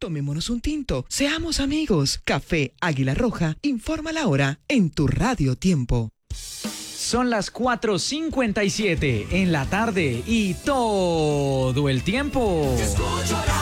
Tomémonos un tinto, seamos amigos. Café Águila Roja, informa la hora en tu Radio Tiempo. Son las 4:57 en la tarde y todo el tiempo. Escucho